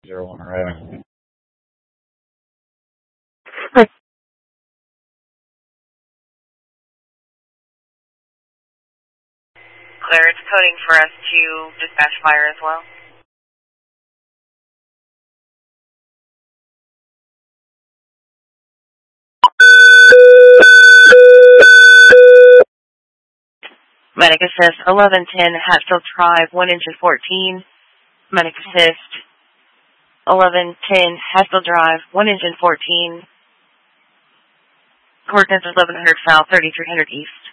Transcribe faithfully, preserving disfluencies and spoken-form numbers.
zero one arriving. Claire, it's coding for us to dispatch fire as well. Medic Assist, eleven ten Hatfield Drive, one engine fourteen. Medic Assist, eleven ten Hatfield Drive, one engine fourteen. Coordinates eleven hundred south, thirty-three hundred east.